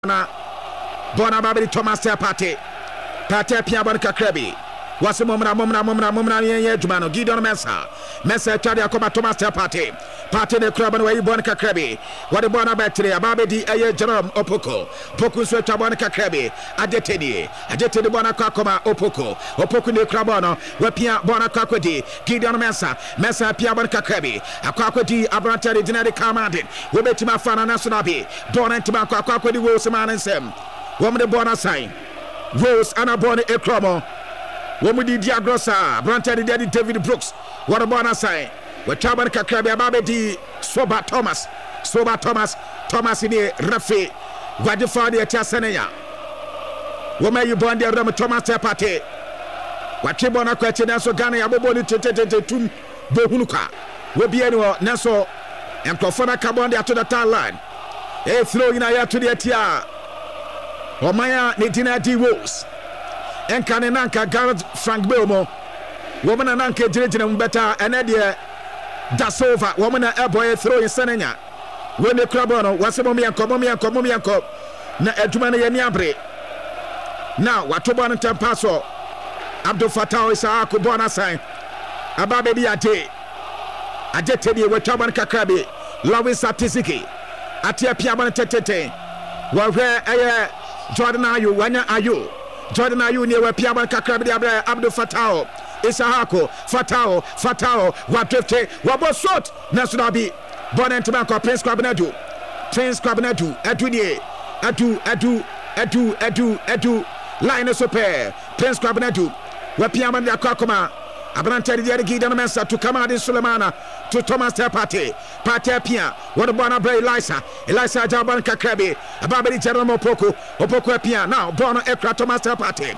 na bona babiri Thomas Partey pia bon kakrabi wase momra ye jumano Gideon Mensah twade akoma Thomas Partey ne club no yi bon kakrabi wade bona battery ababedi eye Jerome Opoku so twa bon kakrabi adeteni bona akoma Opoku ne club no wapia bona kakwedi Gideon Mensah pia bon kakrabi akwakodi abrantare dinade commanding we betima fana national be bona ntima akwakodi wo semana nsem wo me bona sign Rose and a bonnet a cromo. Woman di Diagrosa, Branton Daddy David Brooks. What a bonus sign. With Taban Kakrabi, Babedi, Soba Thomas in the Rafi. What the father at Tasania? Woman you born there, Thomas Partey. What Chibona question, so Ghana, Aboboni to Bohunuka. Will be anywhere, Naso and Kofona Carbon to the town line. A throw in a to the Atia. Omaya Nitina D. Wolves. Enkanenanka Garrett Frank Belmo. Woman and Anke Dirigen better and Edia Dasova. Woman and boy throw in Senena. When the Crabono was a Momianko. Na Edumana Yaniabre. Now, what to Bon and Tempaso Abdul Fatah is a Kubona sign. Ababe Ade Adetedi with Taban Kakrabi. Lawis Atisiki. Atia Piaban Tete. Where Jordan Ayu near where Piaban Kakrabi Abdul Fatah Isahako Fatao Watrifte Wabosot Nasunabi Bonantabanko Prince Cabinetu Edu Line Super Prince Cabinetu where Piaban Yakakoma Abrante the Gideon Mensah to Kamadi Sulemana to Thomas Partey Pia what a bona bray Elisa Jaban Kakrabi Ababedi Jerome Opoku Pia now Bono Ekra Thomas Partey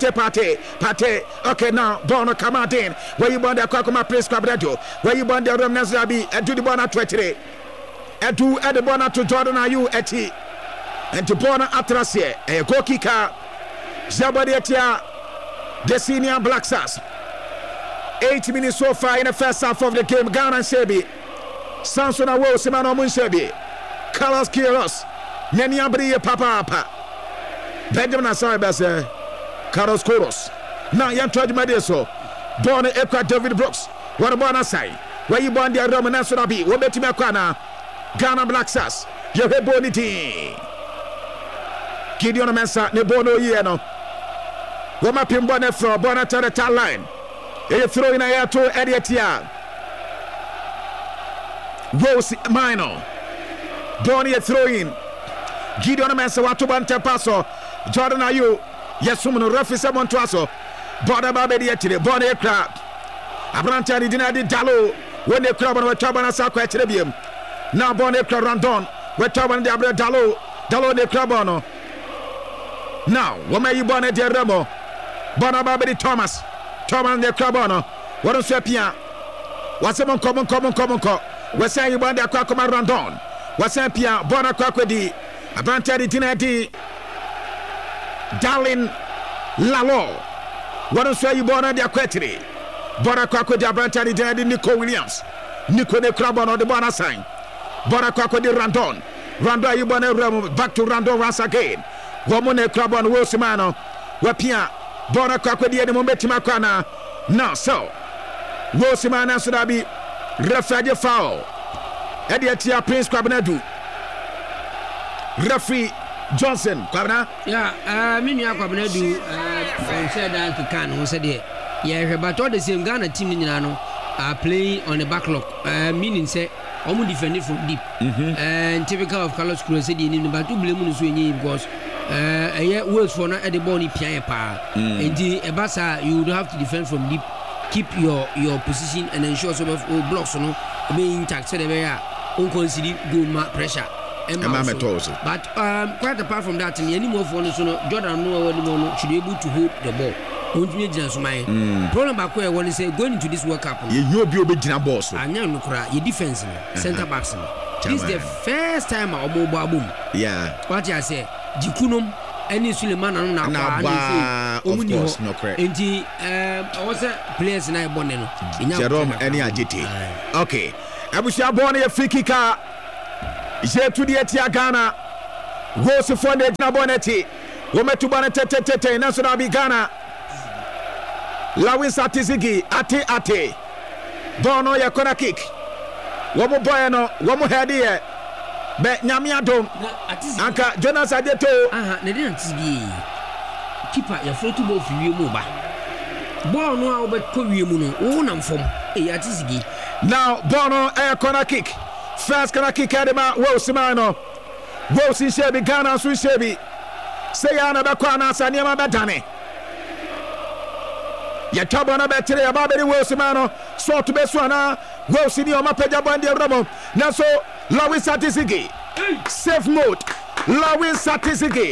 okay now Bono Kamadin where you born the Kakoma Prince Cabinetu where you born the Ramnazabi Edu the Bona Twetri Edu Edibona to Jordan Ayu Eti and to Bona Atrasie a Gokika Zabadetia the senior Black Stars. 8 minutes so far in the first half of the game. Ghana and Sebi Samson Awo Simano Munsebi Carlos Quiros Neniabri Papa Benjamin Asare Carlos Quiros now young Troy Madeso born Ekwa David Brooks what about aside where you born the Roman National B Wobeti Makwana Ghana Black Stars Yeheboniti Gideon Mensah Nebono Yeno Woma Pimbone from Bonatare Tal line. You throw in a year to Edietia Rose Minor Bonnie throw in Gideon Mensah Watuban Tepaso Jordan Ayu Yesumno Rafi Samon Twaso Boda Babedi Bonnie Crab Abranta Dinadi Dalo when the club on Tabana Saqua Trebium now Bonnie Crab Randon where Taban de Abra Dalo de Crabono now Woma you Bonnet de Remo Bona Babedi Thomas the Crabono, what is Sapia? What's a common? What's saying you want the Aquacoma Randon? What's Sapia, Bona Quaquedi, Abrantari Dinati, Darlin Lalo. What is you born on the Aquatri? Bona Quaquedi, Abrantari Dinati, Nico Williams, Nico de Crabono, the Bona sign. Bona Quaquedi Randon, you born back to Randon once again. Womone Crabon, Wilsimano, Wapia. Bona Quaquedi and Mombetima Kana. No, so Rosimana Sudabi Referee foul. Ediatia Prince Cabinetu. Referee Johnson. Cabana? Yeah, Minia Cabinetu said that to Can who said it. Yeah, but all the same Ghana team in Nano are playing on the backlog. Meaning say almost defended from deep. And typical of Carlos Cruz said in but to blame because words for not at the body piano power. And the Ebasa, you would have to defend from deep, keep your position and ensure some of all blocks no being intact. So they are unconsidered goal pressure. But quite apart from that, any more for Jordan no should be able to hold the ball. Problem back where when say going into this World Cup, you'll be a boss. I know your defense, center backs. This is the first time our mobile boom. Yeah. What I say. Jikunum any Suleiman of course no correct. Also players in Boneno. Jerome any agiti. Okay. I wish you born a free kicker. Je to the Ghana. Wolves for the Naboneti. Wometu Bonete, National Ghana. Lawin Satizigi, Ate. Bono ya kona kick. Womu boyano, womu headie. Be nyamia dom. Anka Jonas Adeto. Aha, ne didn't see. Keeper ya float ball for you moba. Bono a obetko wiemu no. Wo nam fom. Atizigi. Now Bono a corner kick. First corner kick adema Wolves mano. Wolves in Shebi Ghana so Shebi. Say ana be kwa na sa niam abedane. Ya tabo na betere ya babeli Wolves mano. So to be so na Wolves ni o mapeja bandi ramo. Na so Lawin Satizigi. Safe mode. Lawin Satizigi.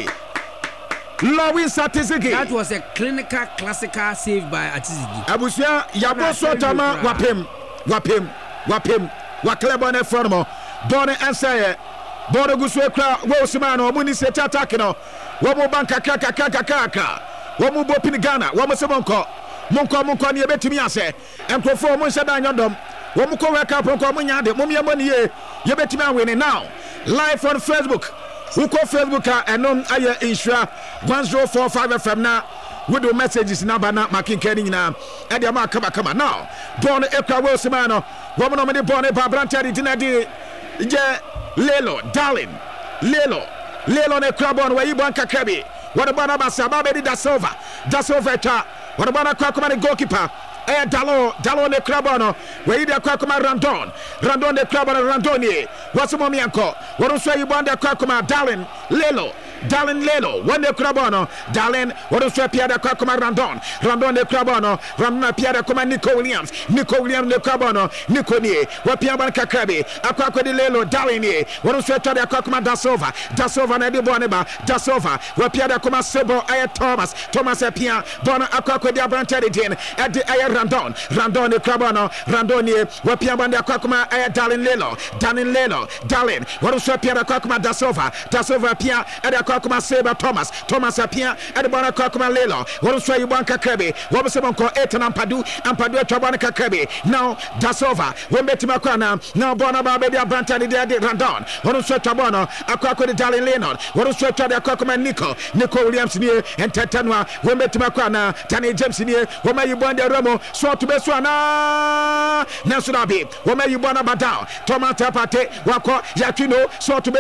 That was a clinical classical save by Atizigi. Abusia yabo so tama wapem waklebone formo bone answer bone gusu kra Wolfsman omuni set attack no womo banka kaka womo bopin Ghana womo se monko ne betimi ase enkrofo mo nhyeda nyodom womo ko wake up ko mo nyade mo miamani ye betimi awene now live on Facebook. Who call Facebook and non aye insure 1045 FM na with the messages number na making kenny na and the mark come now born ekra Wolfsman woman on the born a brantari dinadi je lelo darling lelo ne crabon where you born kakabi what about abasa babedi da silver ta what about kwakoma the goalkeeper Dalo ne Krabono, where you are Kwakuma Randon de Krabono Randoni, what's the Momianco, what do you want the Kwakuma, Darlin Lelo, one de Krabono, Darlin, what do you Pierre Kwakuma Randon de Krabono, Ramna Pierre Kuma Nico Williams de Krabono, Niconi, what Piaban Kakabi, Aquaco de Lelo, Darlin, what do you try the Kwakuma Dasova, Nedi Boneba, Dasova, what Pierre Kuma Sebo, Thomas Pia, Bono Aquaco de Abrantedin, at the Randon de Krabono, Randoni, Wapiabanda Kwakuma, Darlin Lelo, Darlin, what was Pierre Kwakuma Dasova, Pia, and a Kwakuma Saber Thomas Pia, and the Bona Kwakuma Lelo, what was Yubanka Kirby, what was someone called Eton and Padu Chabanica Kirby, now Dasova, when Betimakwana, now Bona Baby Brantani Randon, what was Tabono, a Kwakwa Darlin Leonard, what was Kwakuma Nico Williams near, and Tatanwa, when Betimakwana, Tani James near, when you Bonda Romo. So to be swana Nasunabi, Woma Yubana Badao, Tomata Pate, Wako, Yakino, so to be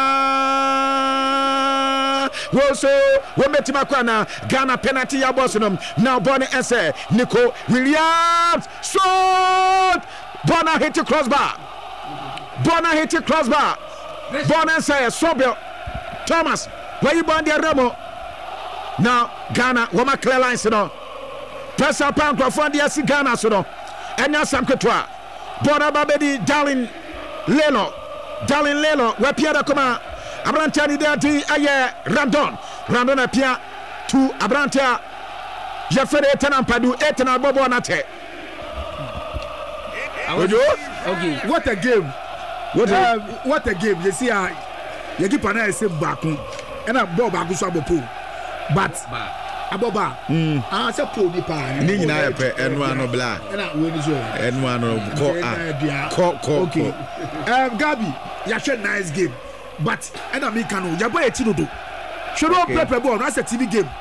swana. Also, Wometimakwana, Ghana penalty Yabosunum, now Bonnie Esse, Nico Williams, shot! Bona hit the crossbar. Bona Esse, Sobel, Thomas, where you born the Remo? Now, Ghana, Woma clear lines, you know. Pesa Pankwa for the Ghana so and now some Kutwa. Bona Babedi Darlin Lelo, where Pierre Coma, Abrantani Dati Aye Randon Apia to Abrantia Jafere Tanampadu Etana Bobo Nate. Okay, what a game! What a game! You see, you keep an eye back and a Bob Agusabopo, but. Aboba say po bi pa ni nyina ye pe enwa no bla na we ni so enwa no ko okay Gabi ya share nice game but and me can ya boy etidodo show no prepare ball no say TV game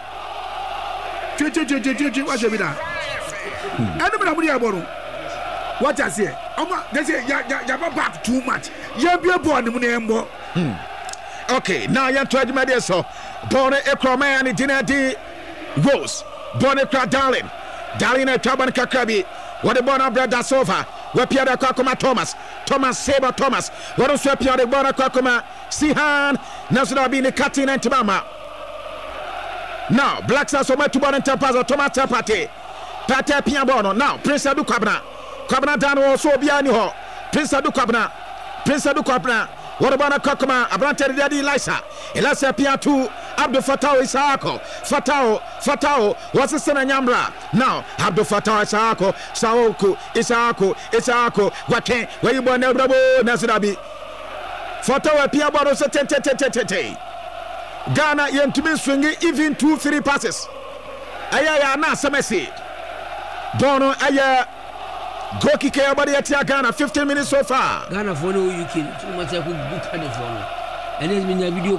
che what you be that and me na body aboro what I say they say ya back too much ya be ball ni mu na embo okay now ya to admade so ball e kroma ya ni dinadi Rose, Bonica Darlin a Chaban Kakabi, what the Bona Brada Sofa, where Pierre Kwakuma Thomas Saber Thomas, what was Pierre the Bona Kwakuma, Sihan, Nasrabini Katin and Timama. Now, Black Stars so much to Bon and Tapazo, Thomas Tapate, Pate Piabono, now, Prince Adu Cabra Dano also Bianiho, Prince Adu Cabra, what about a Kokoma, Abrante Daddy Lisa, Elasa Piatu, Abdul Fatao Isaako, Fatao, what's the son of Yambra? Now, Abdul Fatao Isaako, Wake, where you born Bravo, Nasrabi. Fatao Piabaro Tete. Ghana, yen to be swinging even 2-3 passes. Aya, na Samesi. Bono, Aya. Go kick everybody at Ghana, 15 minutes so far. Ghana for no you can too much I could book on the phone. And then in a video call.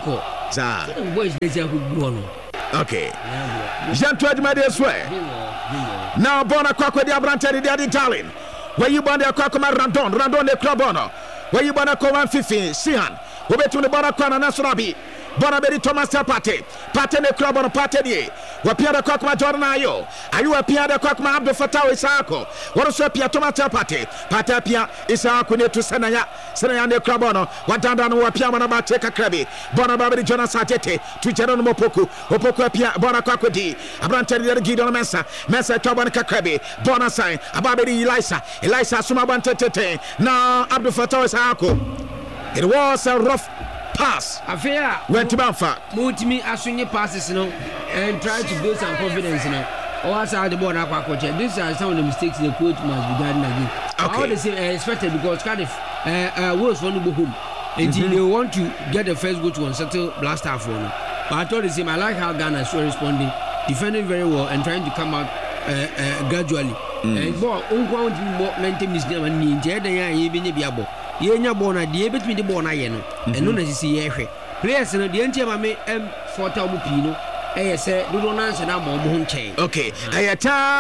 Za. Boys dey say go on. Okay. Janto adumade swear. Now bona kwakwa di abrante di Darlin. Where you born there kwakwa Randon the club ono. Where you born there 150 Sihan. Obetu ne bona kwa na Nasrabi. Bona beri Thomas Partey ne club ono Partey die. Wapia da kwakwa Jordan Ayo. Ayu wapia da kwakwa Abdul Fattah Isako. Woroso pia Thomas Partey pia Isako ne tu senaya ne club ono. Wadanda no wapia mana ba cheka krabi. Bona baberi Jonas Atete tu Jeron Opoku pia bona kwakwa di. Abrante di Gideon Mensa club ono kakrabi. Bona sign ababeri Elisa Suma Bantete. Now Abdul Fattah Isako. It was a rough pass. Affair went to Banfa. Multimi asunye passes and try to build some confidence or outside the ball. These are some of the mistakes the coach must be guiding again. Okay. All the same expected because Cardiff Wolves want to go home. Until they want to get the first goal to unsettle Black Star for them. But I told the same, I like how Ghana is responding, defending very well and trying to come out gradually. And more maintenance and the yenya bona die betimi de bona ye no eno na sisi ye hwe players no de ntia ma me M40 omo pi no eye se dodo na nse na ma omo ho nchen. Okay, aya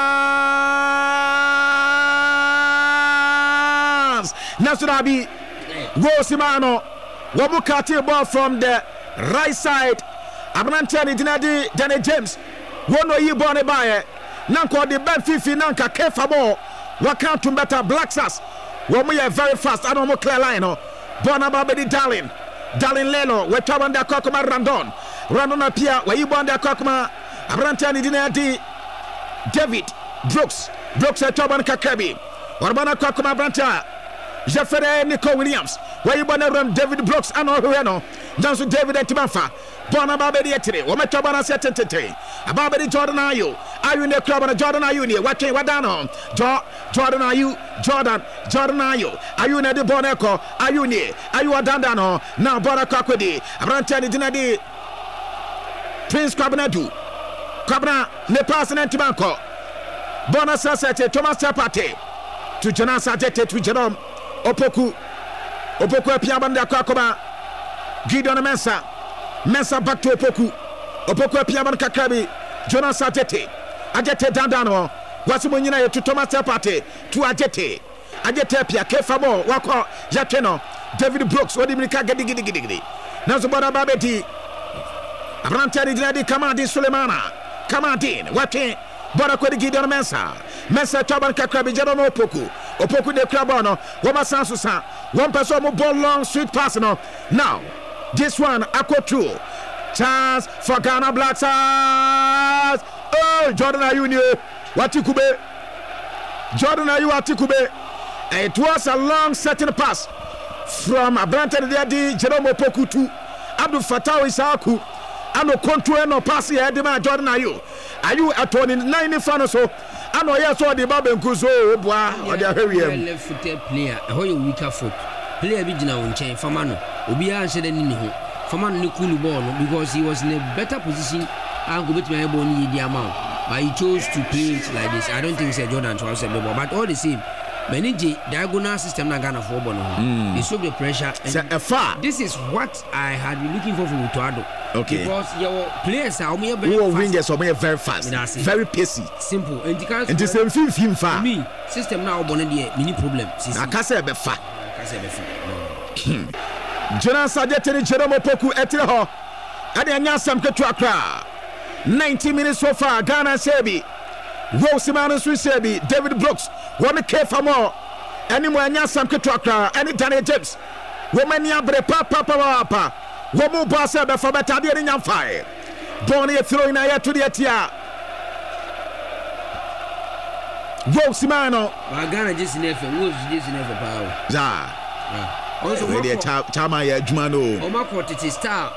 chance Nasrabi Wosimano womu kati ball from the right side. Abrantani dinadi Danny James wono yi ball ne bae nanko de Ben Fifi nanka kefa ball wakantum better Black Stars. Womu ye very fast. I don't know clear line. Bona babedi Darlin Lelo. We travel there Kokoma Randon appear. Where you born there Kokoma Abrantani dinadi David Brooks at Toban Kakebi. Warbana Kokoma Branta Jeffrey Nico Williams. Where you born there David Brooks and Ohueno. Johnson David Etibanfa. Bona babedi etire. Wome Tobana setente. Ababedi Jordan Ayu. Ayu in the club and Jordan Ayu near. Watching Wadano. Jordan Ayu. Jordan Ayu. Ayu in the Boneko. Ayu near. Ayu Adandano. Now Bona Kakwedi. Abrantani dinadi. Prince Kwabnadu. Kwabna ne pass and Tibanko. Bona Sasete. Thomas Partey. To Jonas Adete to Jerome Opoku Piabanda Kwakoma. Gideon Mensa back to Opoku Piaban Kakabi. Jonas Adete Dandano. Wasimunyina to Thomas Partey to Adete Pia Kefamo Wako Jateno David Brooks Odimika Gidi Nazubana Babeti Abrantani Dinadi Kamadi Sulemana Kamadin Wati Bonakwedi Gideon Mensa Toban Kakabi Jerome Opoku de Krabono Wama Sansusa one person ball long sweet pass now this one Aqua True chance for Ghana Black Stars. Oh, Jordan Ayu Watikube. It was a long setting pass from Abrante Diadi Jerome Opoku to Abdul Fattah Isako. Ano control no pass here de Jordan Ayu at 29 in front so ano yes so the Baben Kuzo boa or the very left footed player how you weaker foot player bi gina on chain famano obi a nse de ni ho famano ne cool ball because he was in a better position and go between able ni di amount but he chose to play it like this. I don't think say Jordan to have ball but all the same manage diagonal system na Ghana for ball no they soak the pressure and this is what I had been looking for from Utuado. Okay. Because your players are very fast, very pacey, simple. And the same film for me. System now born there mini problem. I can't say be fast. Jonas Adete Jerome Opoku etreho. Ade anya sam ketu akra. 90 minutes so far. Ghana Sebi. Wosimano Sebi. David Brooks. Wame Kefamo. Any more anya sam ketu akra. Any Danny James. Woman yabre papa. Womu basa be for better dey nyam fire. Boni e throw in air to the atia. Wosimano. Ghana just never power. Za. Also we dey chama ya jumano. Omako to star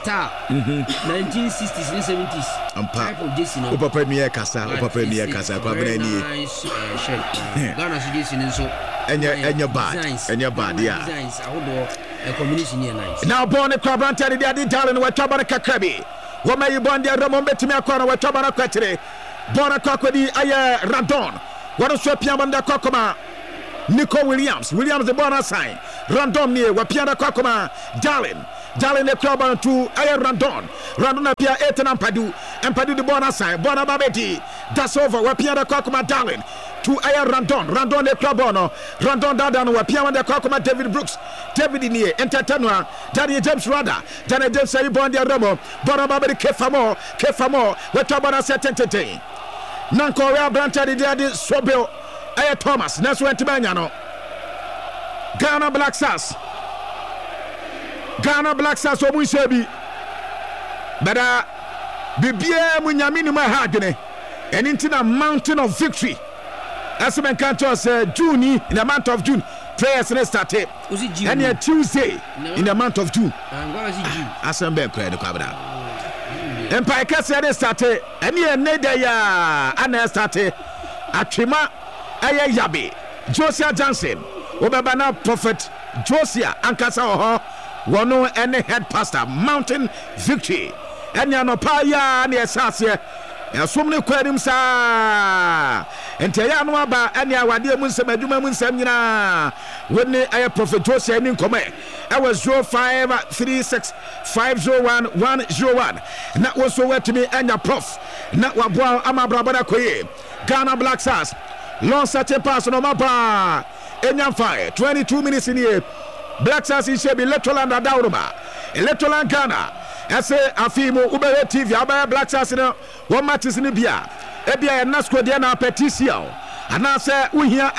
1960s and 70s. Type of Jason. Opa premier kasa kwa bena ni. Ghana suggestion so enya bad yeah. Designs a combination here nice. Now born a Crabante the Darlin wa Tabana Kakrabi. Wama you born there Ramon betimi akwana wa Tabana Kwatire. Bona Kokodi aye Randon. What is Piamanda Kokoma? Nico Williams the bonus sign. Random near Wapiana Kokoma. Darlin Darling the club on to Randon appear 8 and Padu the bonus side, Bonababeti, that's over, Wapia the Kokoma Darling to Randon the club on Randon Dadan, Wapia the Kokoma David Brooks, David in here, Entertainment, Danny James Rada, Danny James Bondia Romo, Bonababeti Kefamo, Watabana Setente, Nankorea Branta the Daddy Sobel, Thomas, Nesu Antimaniano, Ghana Black Stars. Ghana Black Stars omu sebi bada bibia munyamini ma hadene eni ntina mountain of victory asem kan to say June in the month of June prayers na start and a Tuesday in the month of June asem be kra de kwabda empire kase na start eni eneda ya ana start atwema aye yabe Josia Johnson obeba na prophet Josia ankasa ho wono any head pastor mountain victory any anopa ya na esase esomne kwanim sa ente ya no aba any awade mu nsem adwuma mu nsem nyina woni aye prophet Joseph ni nkome e was 0536501101 na wo so wetimi anya prof na wabo amabrabana koye Ghana Black Stars long certain pass no mapa enya fire 22 minutes in here Black Stars is be Electroland Adauruba, Electroland Ghana. I say Afimo Uber TV, Abaya Black Stars in one match is in the Bia. Ebia and Nasco Diana Peticio. And I say we hear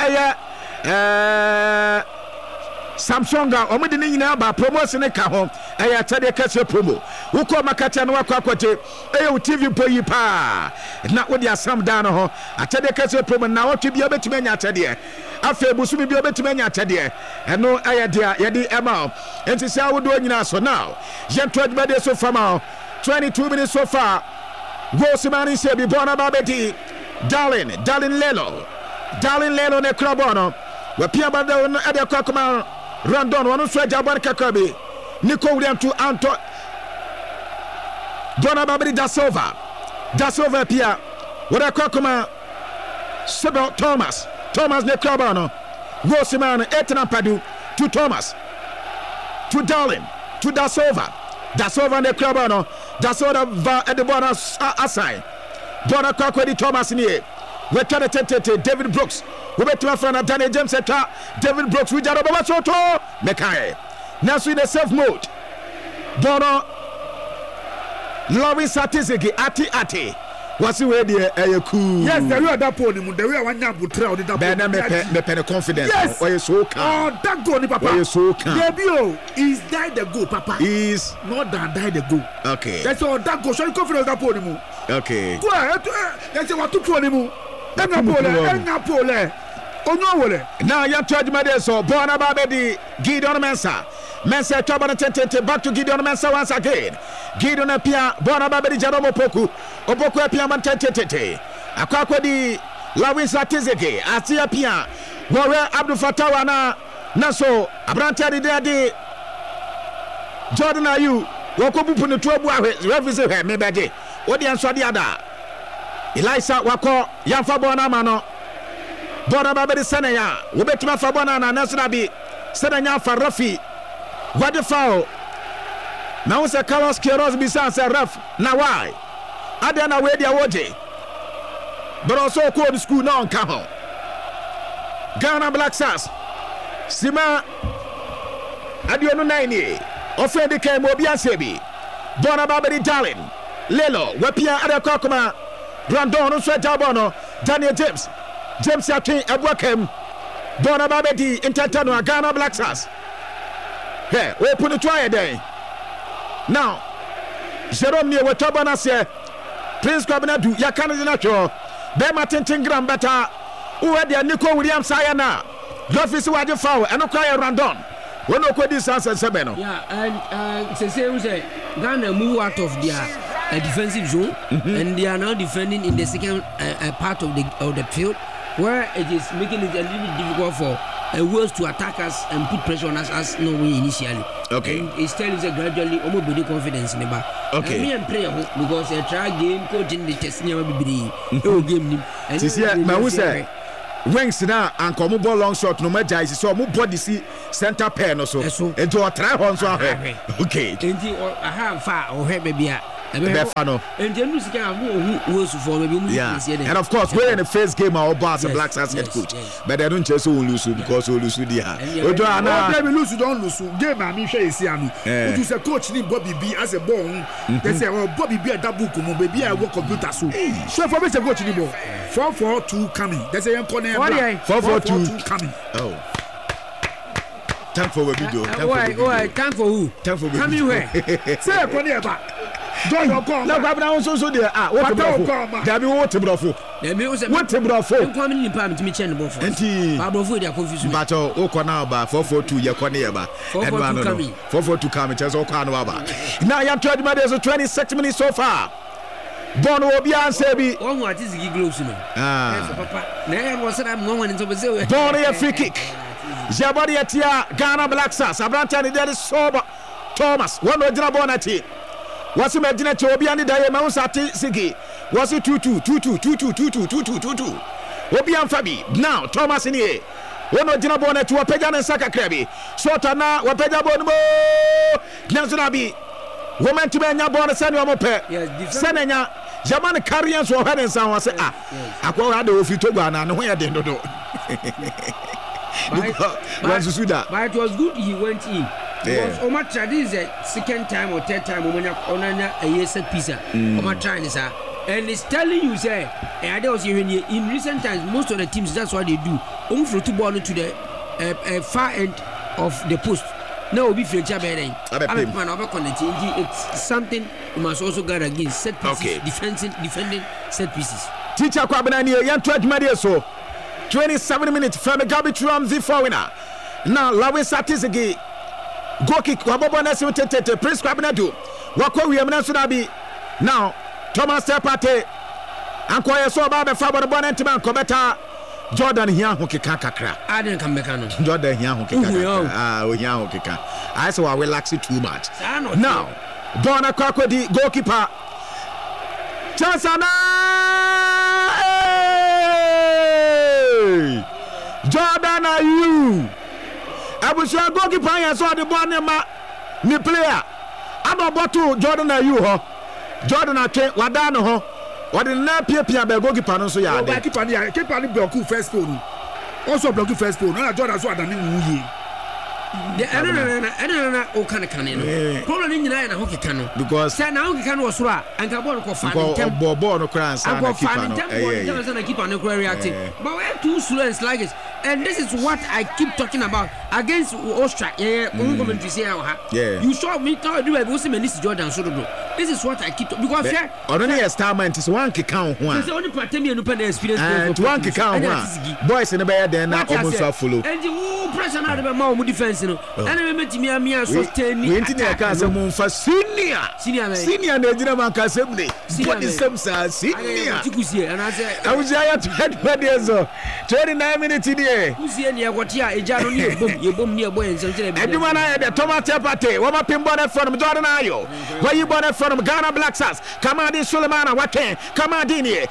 Samsonga, Omidini Naba, promotion a car home, a Tadia Cassia promo. Uko Makatan Wakakote, TV Poyipa. Not with your Sam Dano, a Tadia Cassia promo now to be able to many Tadia. After Busumi be able to many Tadia, and no idea, Yadi Emma. And to say I would do it so now. Jen 20 minutes so far, 22 minutes so far. Wosimani Sebi Bona Babeti, Darling Lelo, ne Crabono, where Piabado at the Cockman. Randon wanu swaja barka kabi Nico William to Anto Dona Babri da Silva pia wada kokoma Sebo Thomas ne Krabano Rosimano Etna Padu to Thomas to Darling to da Silva ne Krabano da Silva va at the bonus aside Dona Kokodi Thomas nie we try to David Brooks we bet my friend Danny James David Brooks we jaro baba soto mekai now in the self mode Dono Loving Satisiki ati what's we there cool yes the way that pony the way one nyam butra the that me pen confidence yes. Why you so calm that goal ni papa why you so calm debut is die the goal papa is not than die the goal okay that's all that goal show confidence that pony mu okay go that's what to pony mu enya pole onyo wole now you charge me there so Bona Babedi Gideon Mensah trouble tente back to Gideon Mensah once again Gideon appear Bona Babedi Jaromo Opoku appear man tente akwakodi Lawrence Atizeke ati appear Wore Abdul Fatawa na so abrante de Jordan Ayu wokobupu ne tuabu ahwe revisit he mebede odi anso de ada Elisa wako yamfa bona mano Bona Babedi Senaya wobetima fa bona na nasna bi Senanya fa Rafi wade foul na wo se Carlos Queiroz bi san se ref na why ada na we dia woje but also code school na on ka ho Ghana Black Stars Sima Adionu 9 offend the came obi asebi Bona Babedi Darling Lelo wapia ada kokoma Brandon so jabono Daniel James Yakin Abwakem Bona Babedi Intertano Ghana Black Stars hey open the try there now Jerome near Watobana say Prince Kwabena do yakana na cho be matentin gram better who had the Nico Williams sayana office wade foul and no cry Randon when no this answer sebeno yeah and say Ghana move out of their defensive zone and they are now defending in the second part of the field where it is making it a little bit difficult for Wales to attack us and put pressure on us as no way initially. Okay. And it's still gradually almost building confidence in the back. Okay. Me and prayer because a try game coach in the test never be game. This year, my say wings na anka mo ball long shot no magya isi so mo body si center pair no so enti o try hon so ahwe okay enti aha fa ohwe be bia ebe fa no enti enu sika ahu wo su for be mu isi and of course we're in the first game our boss and Black Stars head coach but they don't chase who lose because who lose dia odo ana they lose don't lose game am hwe isi anu otu say coach ni Bobby B as a ball they say Bobby B double kumu baby I work computer so for me say coach ni ball 4-4-2 coming they say 4-4-2 coming. Oh. Time for a video. Time for who? Time for coming where? Say Kone Eba. John Okon. No, but now so there. What about? There be what about? There be what about? Come in pam to me chen bo for. Enti. Pablo fu dey confuse me. But Okon now ba 4-4-2 ye Kone Eba. 4-4-2 coming. 4-4-2 coming. Just Okon aba. Now you 30 minutes 26 minutes so far. Bono obi answer bi. One what is the gloves no. Papa. Na was that one when to say. Bono a free kick. Jabari atia Ghana Black Stars. Abranta ni there sober Thomas. One original bonati. Was it Medina to obi ani daye ma usati sigi. Was it 2-2 Obi an Fabi. Now Thomas in here. One original bonati wapeja na saka krebi. Sota na wapeja bonmo. Nanzunabi. Woman to be nya born send you mope. Senenya Jaman carriers were heading someone say akwa had the Fitogo na no where they do. But it was good he went in. Because Omatra this is the second time or third time Omanya a year set pizza. Omatra is and it's telling you say and there was in recent times most of the teams that's what they do. Throw two ball to the far end of the post. No, be free Jabber. It's something you must also guard against set pieces. Okay. Defending set pieces. Teacher Kwabani, young 20 minutes so 27 minutes from the garbage room the winner. Now Lawi Satisigi go kick Wabona Tete Prince Kwabinadu. Wako we am now Thomas Tepate Ankoya so about the Fabon Bonantiman Kobeta Jordan here who can kakra. I didn't come back on Jordan here who can I saw I relax it too much. Now Donna Kwakodi goalkeeper Chansana Jordan are you? I was your goalkeeper and saw the one ni player. I'm about to Jordan are you ho? Jordan are Wadano ho? What did not appear be goalkeeper no so ya. Keeper ni block first goal. Also block first goal. Na Jordan so adani mu the o kan no problem ni nyina na ho keka no because say na ho keka no so a anka ball ko fa ni tem ball no kran sa na keeper no na keeper no reacting but we have too slow and sluggish and this is what I keep talking about against Austria commentary say you saw me talk do we say Messi Jordan so do this is what I keep because only a star man is one keka ho say only partemi no pen experience and one keka ho boys in the bear then na almost follow and the pressure na the ma defense no and me metimi amia sustain we enti na ka say mo fa senior na ejina man ka say me body same sa senior tikusie and I say awuja ya 29 minutes there kusie ne yakotia eja no ne bom ne ebo ensem kire be eduma na de Thomas Tepate wo ma pin bonnet from Jordan Ayo where you bonnet from Ghana Black Stars Kamadi Sulemana Waken Kamadi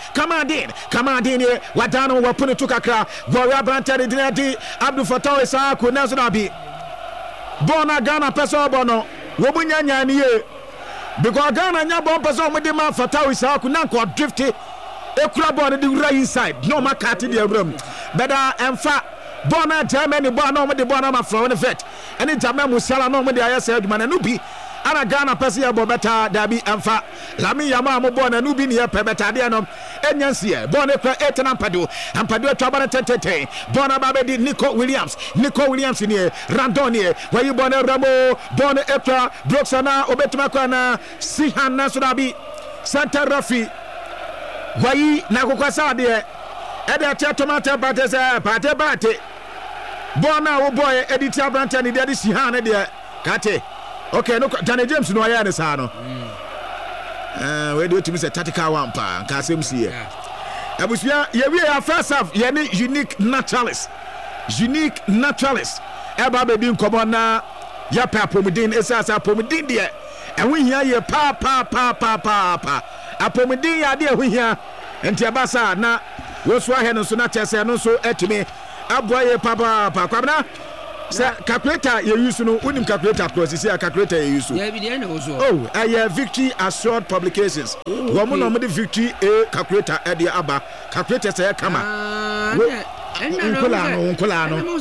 Wadano wapune tukakra Gloria Brantari Dinadi Abdul Fatah Isaku Nazunabi Bona Ghana peso bono wobunya nyani ye because Ghana nya bon peso mo de man Fatah Isaku na ko drifty ekura ball the right inside no market the room better emfa bona Germany bona mo de bona ma from the vet any German musiala no mo de ayese aduma na no bi ana Ghana pese ya bobeta dabi emfa lami yama mo bona no bi ne pebeta de no enyansie bona kwa 8 na ampado twaba na tete bona babedi Nico Williams ne Randoni where you bona Ramo bona ekra Broxana obetuma kwa na Sihan na so dabi Santa Rafi wayi na kokwasa de ede atia tomato pate bona wo boy edit abranta ni de Sihan ne de kate okay no Danny James no aya ne sa no we do to me say tactical one pa nka asem si ye abusia ye we ya first half ye ni unique naturalist eba be bi nkomo na ya pa pomidin esasa pomidin de enwo hia ye pa apomidin ya de ehwo hia enti abasa na woso ahɛ no so na kyɛ sɛ no so atumi aboa yɛ papaapa kwabena sɛ calculator yɛ use no wonim calculator cross sisi a calculator yɛ use ɛyɛ victory assured publications wɔn mo na wɔn de victory a calculator ɛde aba calculator sɛ yɛ kama nkola no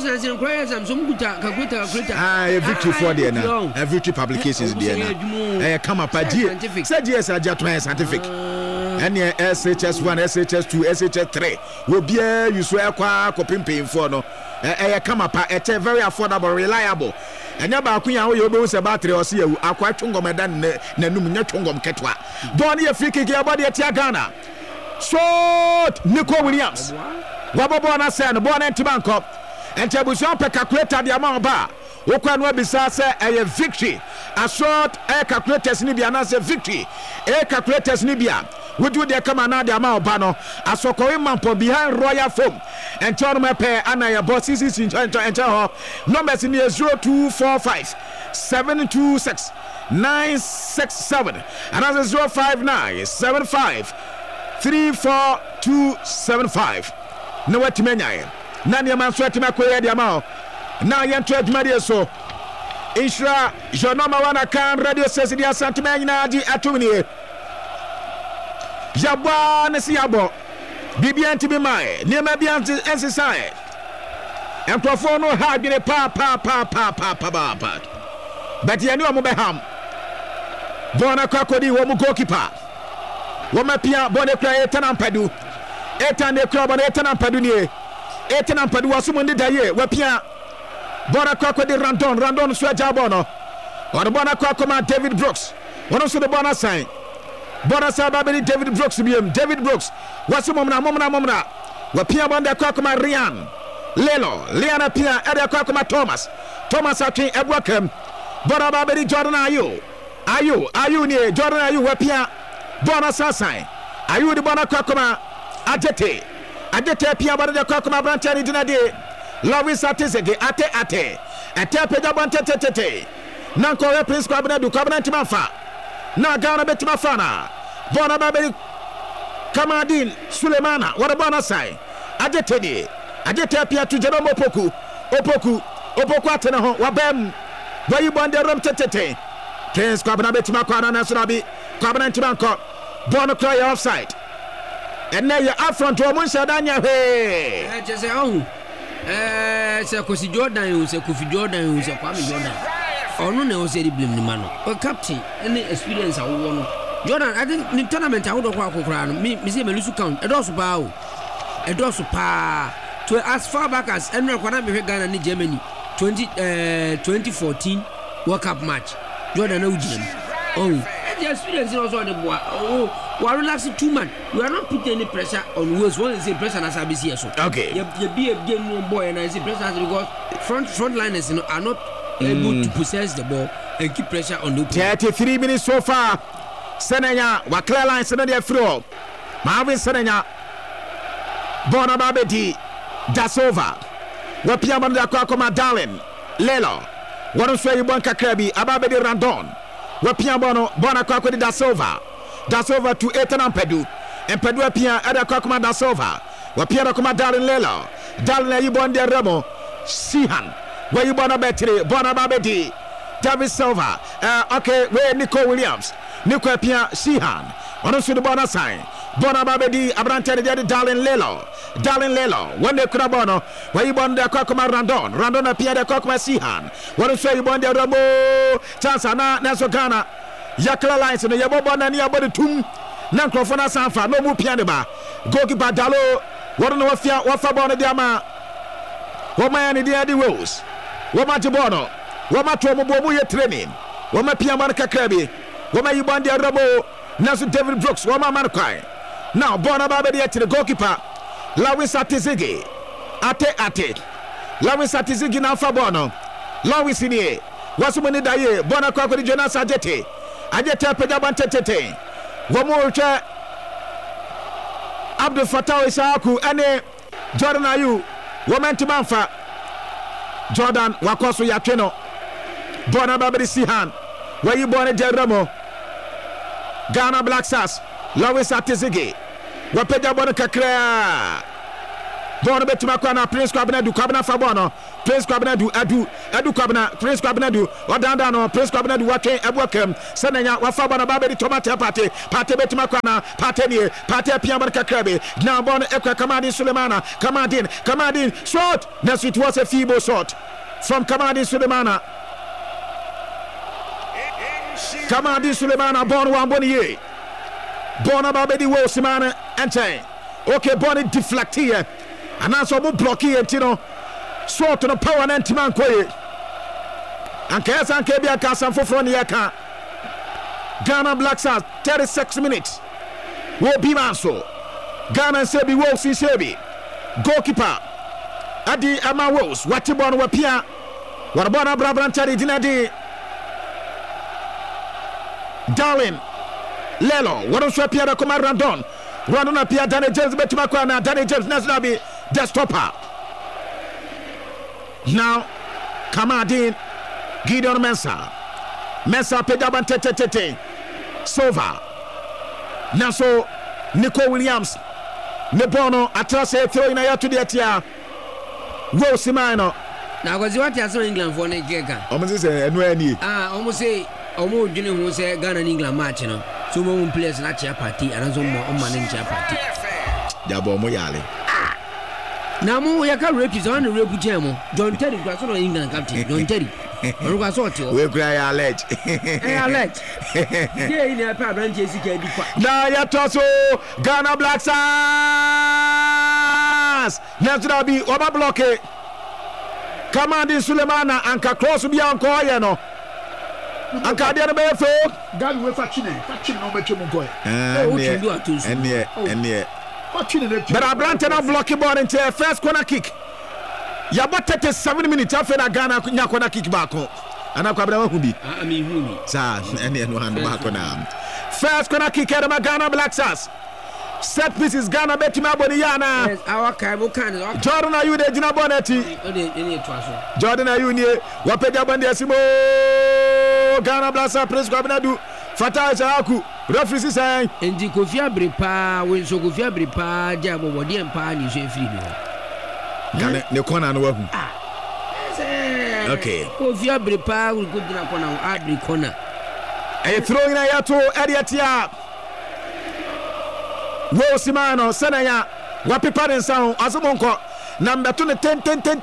ɛyɛ victory for deɛ na ɛyɛ victory publications deɛ na ɛyɛ kama pa sɛ gs agye ato ɛyɛ scientific ɛne SHS1 SHS2 SHS3 wɔbiaa use ɛkɔ akɔpempemfoɔ no ɛyɛ kama pa ɛkyɛ very affordable reliable ɛnyɛ baako yɛ a woyɛ wobɛhu sɛ battery ɔse yɛwu akɔ atwongɔm ɛda n'anum nyɛ twongɔm ketewa bɔɔ ne yɛ free kick yɛbɔ deɛ tia Ghana shot Nico Williams wabɔbɔɔ no sɛ no bɔɔ no ntima nkɔ ɛnkyɛ abusua pɛ calculator de ama ɔba a wokɔ no abisa sɛ ɛyɛ victory assured ɛyɛ calculators no bi anaasɛ victory ɛyɛ calculators no bi a wodu deɛ kama na de ama ɔba no asɔkɔwe mampɔ behind royal foam ɛnkyɛ ɔnom ɛpɛ ana yɛbɔ ccc nkyɛn hɔ numbers no yɛ 0245 726 967 anaasɛ 059 75 34275 na watumi anyaeɛ na nneɛma nso atumi akɔyɛ de ama hɔ na yɛnto adwumadeɛ so nhyira your number one account radio station de asantema nyinaa gye atom nie yabɔ ne se yabɔ bibia ntimi mae nneɛma bi ɛnsesae nkurɔfoɔ no ha adwene pa but yɛne ɔmo bɛham bɔɔna kɔ akɔdi wɔ mu goalkeeper wɔma pia bɔɔne kura ɛtana mpadu ɛtana kura bɔɔne ɛtana mpadu nie ɛtana mpadu wɔ so mu ne da yie wɔpia bɔɔna kɔ akɔdi randon so agya bɔɔ no ɔde bɔɔna kɔ akɔma David Brooks wɔno nso de bɔɔna san bɔɔna san ba bɛni David Brooks biem David Brooks wɔso mɔmna wɔpia bɔɔna de kɔ akɔma Ryan Lelo Liana pia ɛde kɔ akɔma Thomas atwe ɛboa kam bɔɔna ba bɛni Jordan Ayew nie Jordan Ayew wɔpia bɔɔna sasan Ayew de bɔɔna kɔ akɔma Adete pia bɔɔna de kɔ akɔma Brantia ne dinade Lawis Atezege ate pega bonte tete na nkɔyɛ Prince Kwabena du Kwabena ntimafa na Ghana betimafa na bona babeli Kamadin Sulemana wada bona sai Adete pia tu Jerome Opoku atena ho wabem wayi bonde rom tete Prince Kwabena betimakwa na Surabi Kwabena ntimanko bona cry offside ene ya affront wo munsa danya he jese oh se Kofi Jordan se Kwame Jordan ono na o se di blame ni ma no o captain any experience a wo no Jordan I think ni tournament a wo do kwa kokora no me say me lose count edoso pa to as far back as enre kwana me Ghana ni Germany 2014 World Cup match Jordan na ujina oh the experience also the boy we are relaxing too much. We are not putting any pressure on Wales. One is pressure as ABC so. Okay. You be a game boy and I say pressure because front liners are not able to possess the ball and keep pressure on the 33 minutes so far. Senenya wa clear line Senenya through. Marvin Senenya Bona Babedi Dasova. Wapia Banda Kwakoma Darlin Lelo. One of you Bonka Kirby Ababedi Randon. Wapia Bona Kwakodi Dasova to Ethan Pedu and Pedu appear at a Kokoma Dasova. Wapia Koma Darlin Lelo. Darlin Yibonde Remo Sihan. Where you born a battery, Bona Babedi, David Silva. Okay, where Nico Williams, Nico Pia Sihan. On also the Bona sign. Bona Babedi, Abrante, Darlin Lelo. When they could abono, where you born the Kokoma Randon appeared a Kokoma Sihan. What is you born the Ramo Chansana, Nasogana. Yakla lines in the Yabobana near body tomb. Nancrofona Sanfa, no more pianeba. Goalkeeper Dalo, what no fear, what for Bona Diama. What my any dear Rose. What my Tibono. What my Tomoboya training. What my Piamanka Kirby. What my Yubandi Rabo. Nasu David Brooks. What my Manakai. Now Bona Babadi to the goalkeeper. Lawis Atezigi. Ate. Lawis Atezigi now for Bono. Lawis in here. What's the money that Bona Kwakodi Jonas Adete. Ajete pejaban tete wamoche Abdul Fattah Isaaku ane Jordan Ayew wamentimanfa Jordan wakoso yakeno Bona Babedi Sihan wayi bone Jeremo Ghana Black Stars Lawis Atezigi wapeja bone kakra bɔɔl no bɛtumi akɔ na Prince Kwabena Du Kwabena fa bɔɔl no Prince Kwabena Du Edu Kwabena Prince Kwabena Du ɔdanda no Prince Kwabena Du watwe ɛbɔ kam sɛnɛnya wafa bɔɔl no ba bɛdi Tomate Pate bɛtumi akɔ na Pate nie Pate pia bɔɔl kakra bi na bɔɔl no ɛkɔ Kamadin Sulemana Kamadin shot na it was a feeble shot from Kamadin Sulemana bɔɔl no wambɔ ne ye bɔɔl no ba bɛdi wo Simane ɛnkyɛn okay bɔɔl no deflect here anaasɛ ɔmo block here nti no shot no power na ntima nkɔ ye anka yɛ sanka bi aka asam foforɔ ne yɛka Ghana Black Stars 36 minutes wo bi man so Ghana Sebi Wolves in Sebi goalkeeper Adi Ama Wolves wati bɔɔl no wapia wɔde bɔɔl no abrabrantare gyina de Darwin Lelo wɔde nso apia da kɔma Randon apia Danny James bɛtumi akɔ na Danny James national bi the stopper now Kamadin Gideon Mensah Pejaban Tete Silva Naso Nico Williams Nebono Atrase throwing a to the atia Wo Simano now was what you saw England for Nigeria almost say any almost say almost Junior who say Ghana England match so one players not your party and some more on manage your party Jabo Moyale now more you can repeat on the repu jamo John Terry was on England captain John Terry we cry alert yeah in a problem Jessica now ya toso Ghana Black Stars next be oba block Kamadi Sulemana anka cross bi anko ye no anka de no be fo Ghana we fachine no be twem nko ene but Abrante na block ball into first corner kick ya bot 37 minutes after na Ghana nya corner kick back ana kwa bra hu bi sa ene no hand back na first corner kick at Ghana Black Stars set pieces Ghana betima boni yana yes our kai Jordan are you the Gina Bonnetti Jordan are you near wapeja bandi asimo Ghana Black Stars Prince Kwabena Du Fatai Sahaku referee say endi Kofi Abrepa when so Kofi Abrepa jabo wodi empa ni so free no Ghana ne corner no wahu okay Kofi Abrepa will go na corner Abri corner e throwing na yato Ediatia Wo Simano Senaya wapipa den sound azumonko number 2 10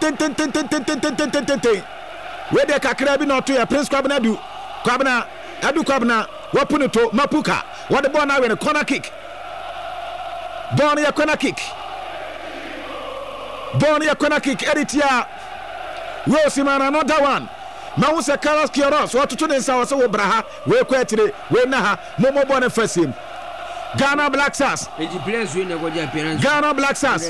we de kakra bi no to ya Prince Kwabena Du Kwabena wapunu to Mapuka what the ball now in a corner kick ball ya corner kick Editia Wo Simano another one Mawusa Carlos Kioros what to den sound so braha we kwetire we na ha momo ball first him Ghana Black Stars Ghana Black Stars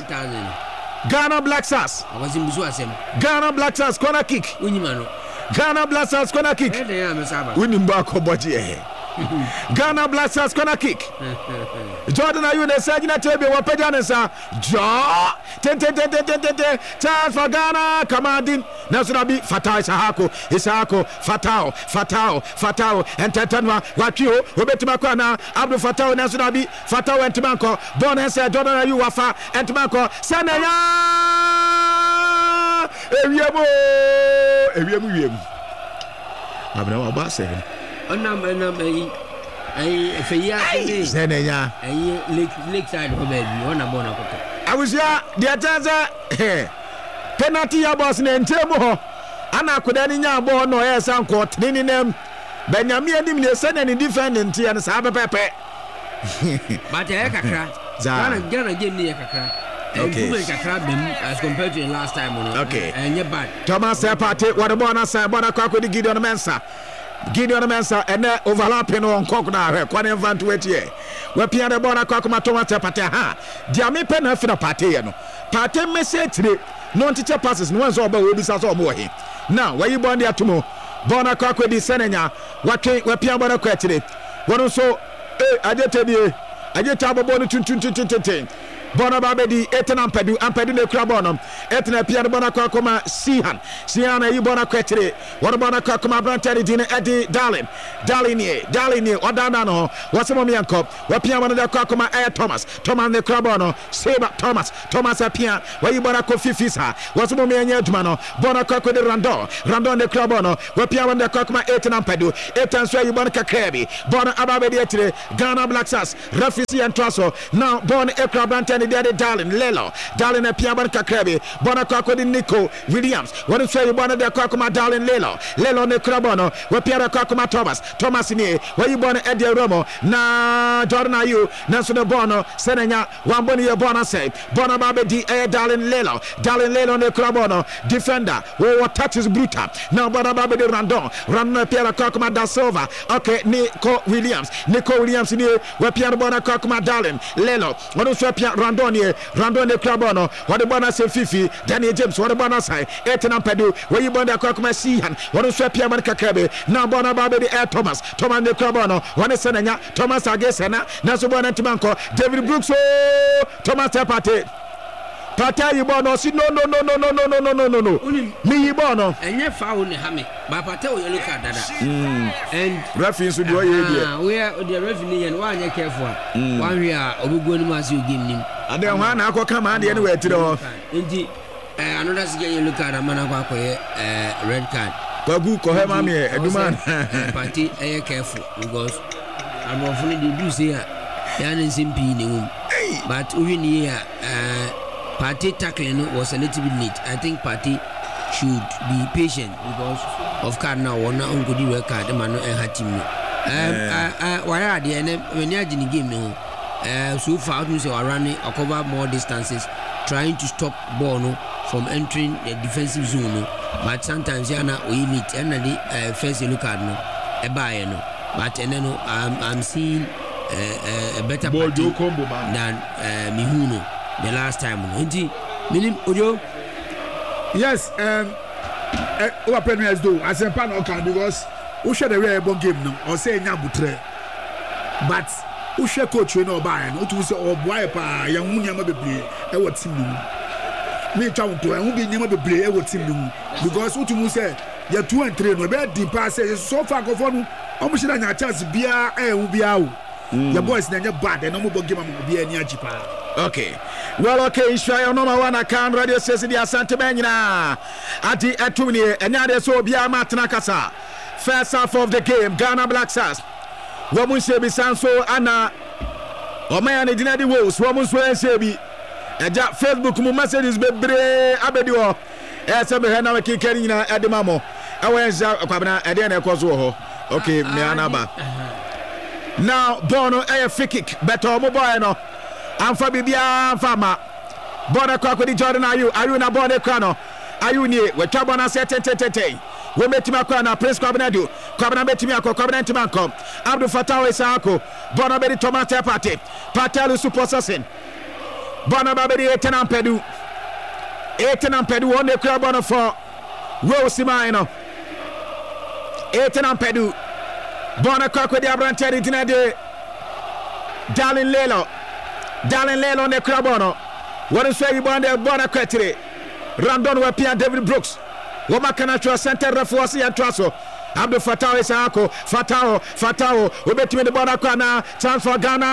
corner kick Ghana Black Stars corner kick winning back body Ghana Black Stars corner kick Jordan are you the Sajina Tebe Wapejanesa Jaw 10 chance for Ghana Kamadin National be Fatai Isako Fatao and Tatanwa Wakio Robertimakwana Abdul Fatao National be Fatao and Timanko Bonus Jordan are you Wafa and Timanko Sanaya Eviemu Abna Wabase Lakeside I was here the Atanza penalty boss na ntemo ana akoda ni nya ball no yes an court ni nem Benyami anim ne send any defendant and sa pepe but kakra Ghana game ni kakra improvement kakra as compared to the last time okay and bad Thomas Partey what the ball na say ball akwa di Gideon Mensah and overlapping on Kokuna kwane vant wetie we pia the ball akwa kuma Thomas Partey ha dia me pen na fina Partey no Partey message no teacher passes no one's oba we bisa so omo he now where you born there tomo ball akwa di senenya we pia ball akwa tire wono so ajetebie ajeta bobo no tuntun Bona Babedi, Etan Ampadu ne Crabonom, etna pia de bona kwa koma Sihan yi bona kwetire wona bona kwa koma brantari dine Eddie Darling odana no wasemo miankop wa pia bona de kwa koma Thomas ne krabono Seba Thomas apia wa yi bona ko fifisa wasemo mianya aduma no bona kwa de Randon ne krabono wa pia bona de kwa koma etna mpadu etanso yi bona kakrebi bona ababe de etire Ghana Black Stars refisi entraso now bona ekra brantari de Darling na pia bona kakrebi bona kwa de Nico Williams wona so yi bona de kwa koma Darling Lelo ne krabono wa pia de kwa koma Thomas ni wa yi bona Eddie Romo na Jordan Ayew na so de bona senenya wamboni ye bona say bona babe di Darling Lelo ne krabono defender wo touches brutal now bona babe de Randon pia de kwa koma Da Silva okay Nico Williams ni wa pia de bona kwa koma Darling Lelo wona so pia Randon ne krabono wa de bona say Fifi Daniel James wa de bona say etena pedu wa yi bona kwa koma Sihan wona so pia man kakebe na bona babe de Thomas ne krabono wona senenya Thomas agesena na so bona timanko David Brooks Thomas Pata yi bono si no mi yi bono enye foul ne ha me ba pata o yellow card dada and referee so do ye dia where the referee yen wa anya careful one we are obugo ni ma si game nim ade ho na akoka ma ade ne we tire ho enti another si yellow card amana kwa koye red card bagu ko he ma me eduma party careful because I'm often they do say yan simpi ne but we ni party tackling was a little bit late. I think party should be patient because of card now one on good work card man no and team why are they when you are in the game no so far we say running or cover more distances trying to stop ball no from entering the defensive zone no but sometimes you na we need and the first look at no e buy no but and no I'm seeing a better party than Mihuno the last time no minim ojo yes our premiers do as a panel can because we share the way about game no or say nya butre but we share coach we no buy no to say or boy pa yan hu nyama bebre e wo team no me twa to e hu bi nyama bebre e wo team no because we to say ya 2 and 3 no be deep pass so far go for no o mo shira nya chance bia e hu bia wo your boys na nya bad e no mo game am bia ni ajipa. Okay. Well, okay, Israel number 1 account radio station the Asante Benina. Ati Etuni enyade so bia matna kasa. First half of the game, Ghana Black Stars. Womun sebi sanso ana omaya ne dinadi wolves womun so sebi. Eja Facebook mu messages bebre abediwo. Sebe he na we kikeri na edemamo. Awenza kwabna ede na ekozo ho. Okay, me anaba. Now Bono free kick beto mo boy no. Amfa bibia amfa bona kwa kwedi Jordan Ayew na bona kwa no Ayew ni we twa bona se tete we metima kwa na Prince Kwabena betimi akọ Kwabena ntimanko Abdul Fatah Isako bona be Thomas Patelu Supersassin bona ba be Etenam Pedu on the crowd bona for Rose Maino Etenam Pedu bona kwa kwedi Abranteri dinade Darling Lelo ne krabono wona so yi bonde bona kwetire Randon wa pia David Brooks wo makana tro center refuasi ya twaso Abdul Fatah Isako Fatao obetime de bona kwa na chance for Ghana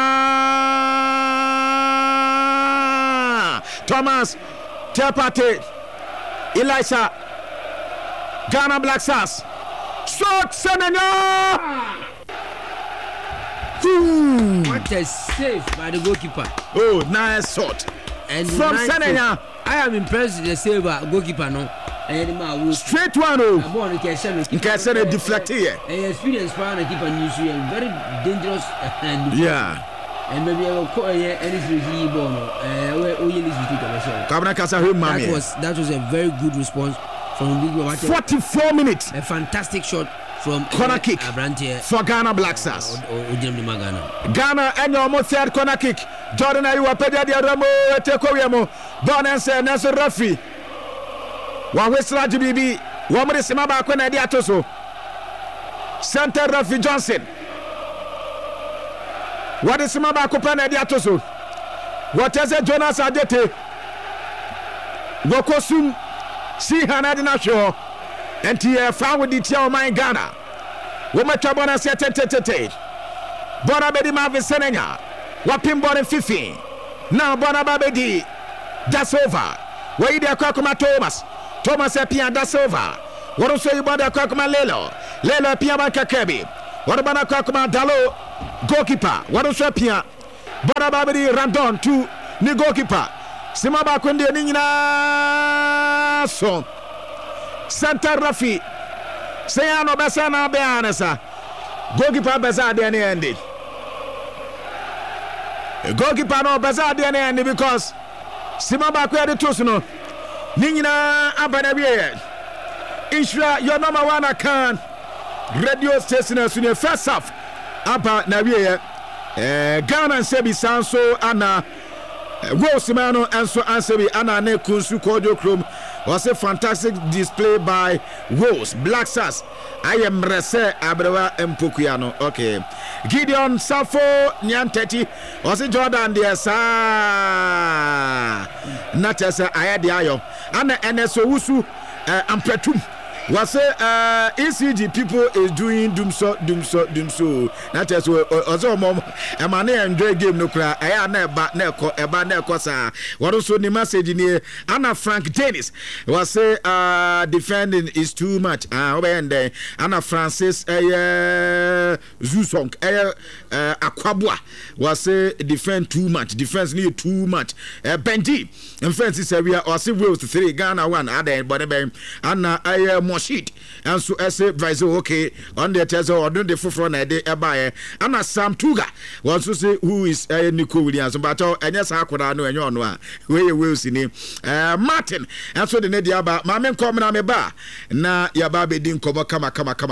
Thomas Tepate Elisha Ghana Black Stars shot Senenya. What a save by the goalkeeper. Oh, nice shot. And from Senenya. I am impressed with the save by goalkeeper no. Straight one oh. In case they deflect here. Experienced power keeper news and very dangerous. Yeah. And maybe I will call any free bono. That was a very good response from 44 minutes. A fantastic shot from corner kick for Ghana Black Stars. Ghana and your third corner kick. Jordan Ayew pedia dia ramo etekowiemo. Bonense Nelson Rafi. Wa wesla GBB. Wa mo de sima ba ko na dia toso. Center Rafi Johnson. Wa de sima ba ko pa na dia toso. What is Jonas Adete? Gokosum si Hanadi Nasho and Tia found with the Tia my Ghana. Woman Tabona said Bona Bedi Mavi Senena. Wapim Bonnie 15. Now Bona Babedi. That's over. Where you Kokoma Thomas Epia, that's over. What do you say about the Kokoma Lelo Pia Kebi. What about the Kokoma Dalo goalkeeper? What do you say Pia? Bona Babedi Randon to the goalkeeper. Simaba Kundi Nina so Santa Rafi Sayano Basana Beanasa goalkeeper Bazar the end. Goalkeeper no Bazar the end because Simaba Kwedi Tosuno Nina Abanabiye Ishra your number one account radio station as in the first half Abba Nabiye Ghana and Sebi Sanso Anna Simano and so Ansebi Anna Ne Kunsu Kodio Krum was a fantastic display by Rose Black Sass. I am Rese Abrewa Mpukiano. Okay. Gideon Safo Nyanteti was a Jordan dear sa not as a Ayadiayo Anna NSO Usu Ampretum was ECG people is doing doomso. Not as also mom a man enjoy game no cry. I never neko eba neko sa. What also the message in here? Anna Frank Dennis was say defending is too much. Anna Francis Zusong Aquabua was say defend too much. Defense need too much. Benji and Francis area or see Wales 3 Ghana 1 other but Anna sheet and so as a advisor okay on the tezo or don't the front buy and Sam Tuga wants to say who is Nico Williams but and yes I could know and you know where you will see him Martin and so the Nediaba Mamen coming on a bar na ya baby didn't come pa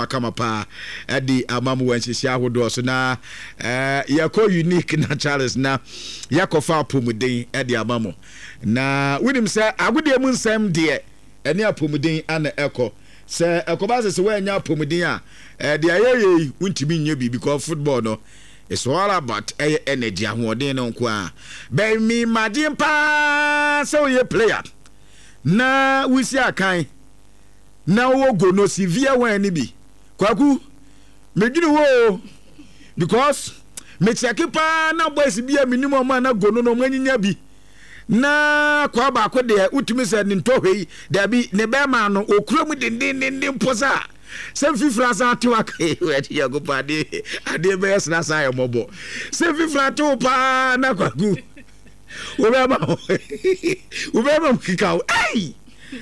at the Amamu when she would do so now Yako unique na Charles na Yako far pumudin at the Amamu na with him say I would the Sam dear and near pumudin and the echo. Sir, Ekobas is where now Pomedia. The Aye won't be newbie because football no. It's all about energy and what they know. Bay me, my dear pa, so you player. Now we see a kind. Now we'll go no severe when it be. Kwaku, make it wo because Mechakipa now boys be a minimum man go no money be. Na kwa ba ko de utumi se ntohwe da bi ne be ma no okura din posa se fifra sa ti wa kai we ya go pa de ade be sna sa ya mobo se fifra to pa na kwagu we be ma kikau ai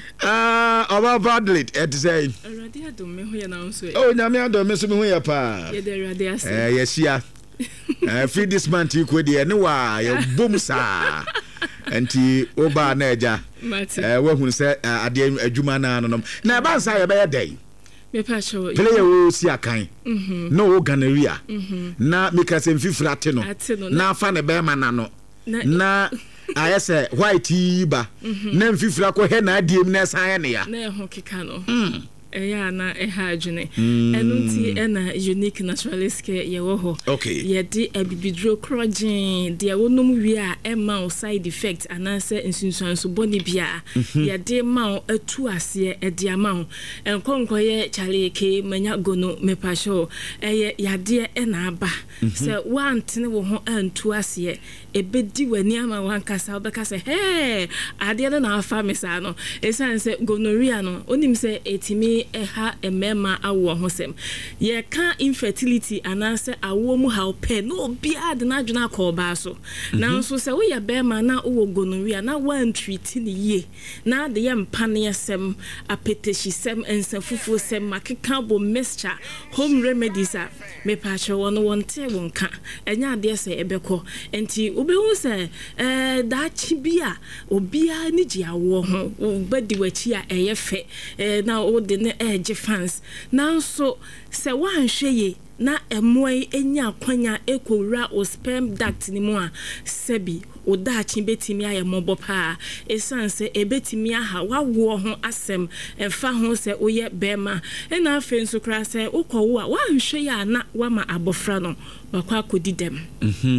oba badlet et say Awurade adom me ho ya na so oh nyame adom me so me ho ya pa ye de Awurade ase yesia feed this man ti ko de ne wa ya bom sa enti oba na eja we hu se ade adwuma na no na ba nsa ya be dey me pa show player wo si akan no o ganaria na me ka se mfifra te no na fa ne be ma na no na ayese white ba na mfifra ko he na adiem na san ne ya na ho keka no eya na eha adwene enunti ena unique naturalist ke ye wo ho ye di abibidro crogin de wonum wi a ema side effect anase nsunsuanso boni bia ye de ma atu ase e de ama enkonko ye chale ke manya gono mepasho eye yade ena aba se wantene wo ho antu ase ebedi wani ama wankasa obekasa he ade na afa mesa no esanse gonorrhea no onim se etimi eha emema awo hosem ye ka infertility anase awo mu ha ope no bia de na adwena ko ba so na so se wo ye bema na wo gonorrhea na wan treat ni ye na de ye mpane yesem apeteshi sem ensafufu sem makeka bo mixture home remedies a me pa che wono wonte wonka enya ade se ebekọ enti obehu se da chi bia obia ni ji awo ho obedi wachi a eye fe na o de ne eje fans nanso se wanhwe ye na emoi enya kwanya ekowura o sperm duct ni mu a sebi odachi betimi aye mobo pa esanse ebetimi aha wawo ho asem emfa ho se oye bema na afen so kra se ukowo a wanhwe ya na wama abofra no wakwa kodidem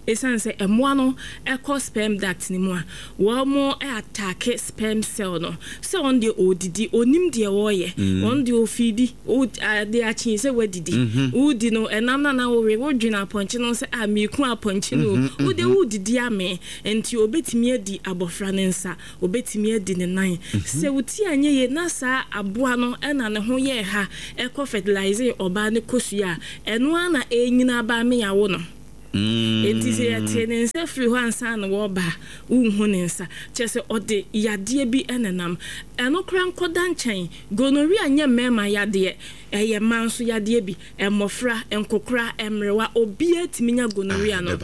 esan say emoa no ekɔ sperm duct ni mu a wo mo attack sperm cell no so on the odidi onim de wo ye on the ofidi o de achi say wadidi udi no enam na wo we wodwina ponche no say amiku aponche no wo de wodidi ame enti obetimi adi abofra ne nsa obetimi adi ne nan se wuti anye ye na sa aboa no ena ne ho ye ha ekɔ fertilize oba ne kosua eno ana enyina ba me yawo no enti se yate ne nsa firi ho ansa na wo ba unhu ne nsa kyese ode yade bi enenam eno kra nkoda nkyɛn gonorrhea nya mema yade eye manso yade bi emofra enkokra emrewa obi atiminya gonorrhea no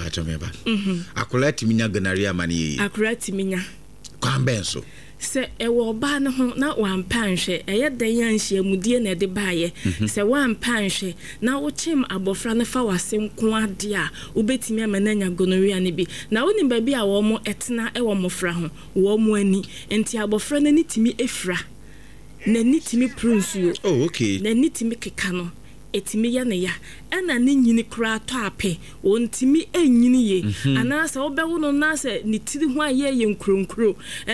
akola timinya gonorrhea mani akola timinya kwambenso se ewo ba ne ho na wampanhwe eye dan yanhye amudie na de baaye se wampanhwe na wo chim abofra ne fa wasem ko ade a obetimi amananya gonorrhea ne bi na woni ba bi a wo mo etena ewo mofra ho wo mo ani enti abofra ne nitimi efra na nitimi prunsuo na nitimi keka no etimi ya ne ya ena ne nyini kra to ape wontimi enyini ye anasa obewo no na se ne tiri ho aye ye nkronkro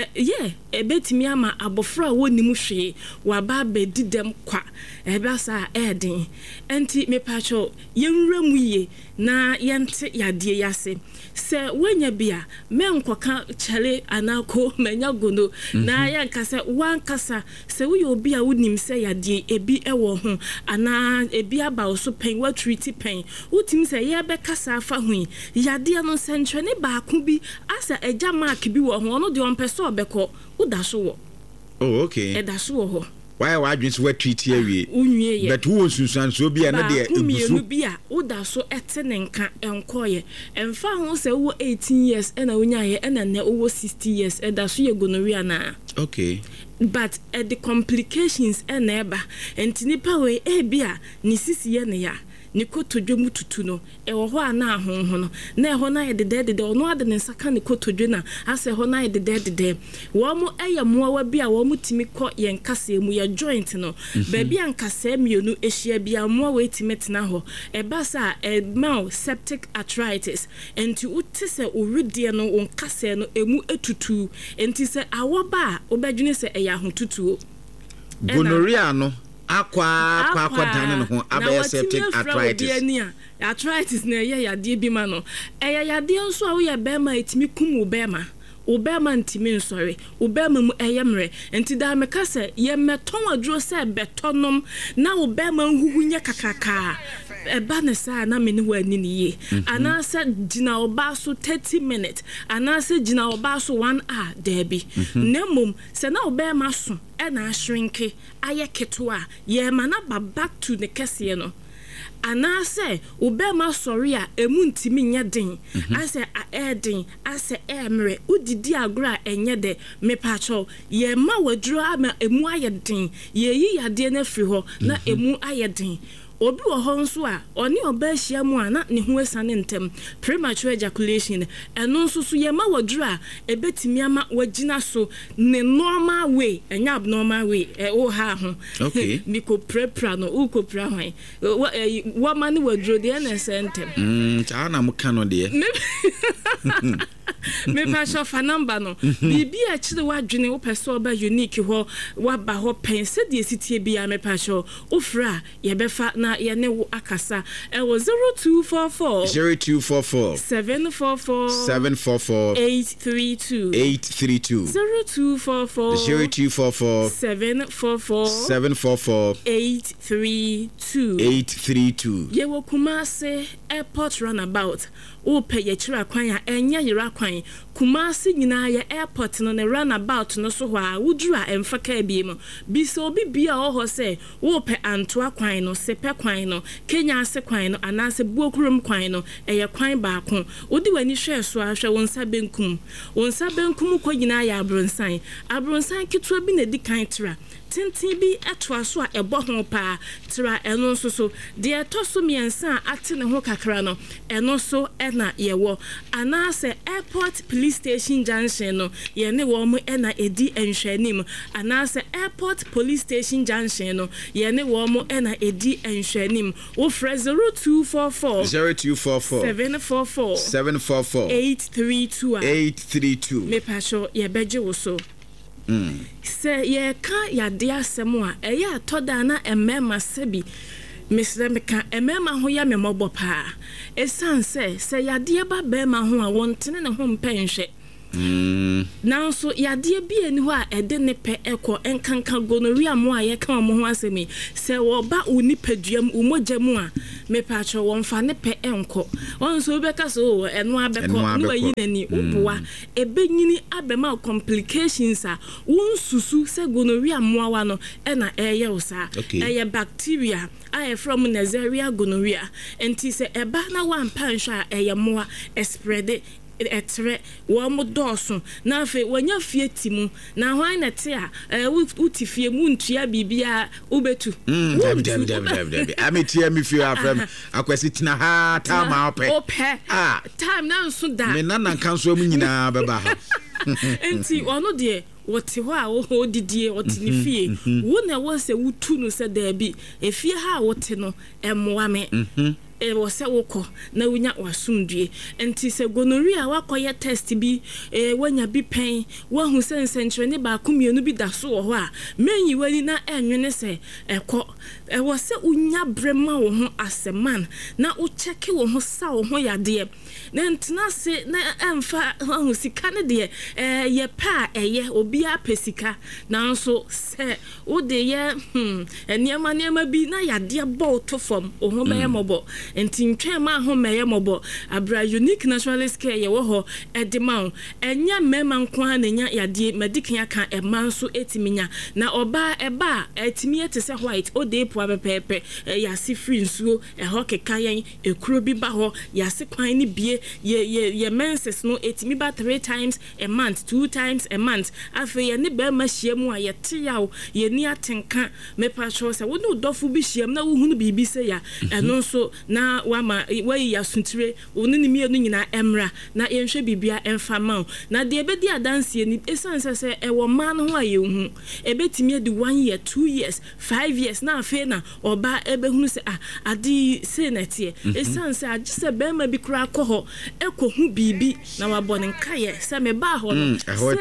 ebetimi ama abofra wonimu hwe waba bedidem kwa ebasa eden enti mepacho yenwuramu ye na yente yade yase se wanya bia menkoka chale anako menya gono na yankasa wankasa se wo ye obi a wonim se yade ebi ewo ho ana ebi aba so pen wa treat pen utim se ye be kasa fa hu yade no sentre ne ba ko bi asa eja mark bi wo ho no de on peso obeko udaso wo edaso wo ho why adwin so treat here wie but who sunsan so bia na de ebusu bia udaso etenenka enkoye emfa ho se wo 18 years ena onyaye ena ne wo 60 years edaso ye gonorrhea na but the complications eneba entinipa we bia ni sisi ye ne ya nikotodwe mututu no ewo ho ana ahonho no na eho na yedede ono ade ne saka nikotodwe na ase ho na yedede wo mu eyamua wa bia wo mutimi kɔ yenkasa mu ya joint no ba bia nkasa mienu ehia bia mo wa etimetena ho ebasa mouth septic arthritis enti uti se uridie no wonkasa no emu etutu enti se awoba obadwene se eya hotutuo gonorrhea no akwa dane no ho abaya septic arthritis na ye yade bi ma no yade nso a wo ye bema etimi kum wo bema ntimi nsore wo bema mu eyemre enti da meka se ye meton aduro se betonom na wo bema nhuhunye kakaka eba ne sa na me ne wani ne ye anasa gina oba so 30 minutes anasa gina oba so 1 hour debi nemom se na wo bema so e na shrinke aye ketwa ye ma na ba back to the kese no anase ubema sorry a emu ntimi nya den ase eden ase emre udidi agora enye de mepacho ye ma waduro ama emu aye den ye yi yade na firi ho na emu aye den obi wo ho nso a oni oba hia mu a na ne ho asane ntem premature ejaculation eno nso so ye ma waduro a ebetimi ama wagina so ne normal way enya abnormal way o ha ho miko prepra no uko pra hwan wa ma ne waduro de na sentem cha na muka no de me pa shofa number no bibi a chire wadwene wo pese oba unique ho waba ho pense de sitie bia me pa sho ofra ye befa na ye ne wo akasa e wo 0244 744 832 0244 744 832 ye wo Kumasi airport runabout o pe ye chira kwan a enya yira kwan Kumasi nyina ya airport no ne runabout no so ho a wuduru a emfa ka biem bisa obi bia ho se wo pe antoa kwan no sepe kwan no Kenya ase kwan no anase buokurum kwan no eye kwan baako odi wani hwe so ahwe wonsa benkum ko nyina ya abronsan kitwa bi na di kan tra tintin bi atoa so a ebo ho pa tra eno nso so de to so miensa ate ne ho kakra no eno so na yewo anase airport police station junction no ye ne wo mo na edi enhwanim anase airport police station junction no ye ne wo mo na edi enhwanim wo frɛ 0244 744 832 me pasho ye beje wo so se ye ka yade asɛm a ɛyɛ atɔda na emema sebi Mr. Meka emema ho ya memobo pa esan se yade ba be ma ho a wontene ne ho mpenhwe nanso yade bi eni ho a ede ne pe ekɔ enkanka gonorrhea mo a ye ka mo ho asemi se wo ba unipaduam umogyamu a me patro won fa ne pe enko onso be ka so eno abekɔ no ayi nani uboa ebenyini abema complications a wonsusu se gonorrhea mo awa no na eye usa eye bacteria I from Nazaria gonorrhea enti se eba na wan panhwa eye mo a spread etre wo mo doso na afi wanya fie timu na hwan na te a utifie mu ntua bibia ubetu David ametia me fie afram akwasi tina ha time ope time na nso da me nana kanso mu nyina beba ha enti ono de wote ho a wo didie wote ni fie wo na wo se wutu no se da bi efie ha wote no emmoa me wo se wokɔ na wonya wasumdue enti se gonorrhea wakoye test bi wanya bi pen wo hu se nsɛnkyerɛne ba komienu bi da so wɔ hɔ a menyi wani na enwene se ɛkɔ wo se unya brema wo ho aseman na wo check wo ho sa wo ho yade na ntena se na emfa hu sika ne de ye pa eye obi apesika nanso se wo de ye eniema bi na yade bɔ to fam wo ho bɛyɛ mɔbɔ enti ntwe ma ho meye mobo abra unique naturalist care ye wo ho edema enya mema nko na nya yade medican aka emanso etiminya na oba eba etimi ete se white odepo abepepe yase free nsuo ho keka yen ekuro bi ba ho yase kwan ni bie ye menses no etimi ba 3 times a month 2 times a month afi ye ne ba ma hyiam a ye te yawo ye ni atenka me pa sure se wo no dofo bi hyiam na wo hunu bibi se ya eno so na wama wai ya suntire woni ni mienu nyina emra na yenhwe bibia emfa ma na de ebedi adanse ni esanse se ewo ma no ho ayehu ebetimi edi 1 year 2 years 5 years na afi na oba ebehunu se adi se netie esanse agise be ma bi kura akɔ ekohu bibi na wabɔ nkaye se me ba ho no